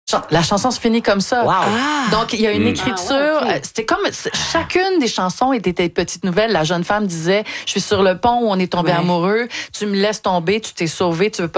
La chanson se finit comme ça. Wow. Donc, il y a une écriture. C'était comme chacune des chansons était des petites nouvelles. La jeune femme disait, je suis sur le pont où on est tombé amoureux. Tu me laisses tomber, tu t'es sauvé, tu veux pas